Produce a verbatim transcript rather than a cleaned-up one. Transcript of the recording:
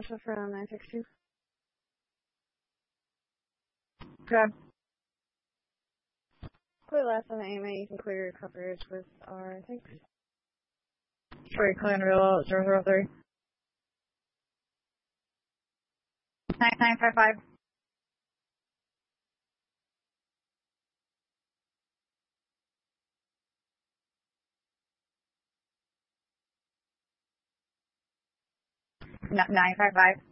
Alpha from nine six two. Okay. Clear last on the A M A, you can clear your coverage with our, I think. Sorry, Clanville, zero zero three. nine nine five five. No, nine five five.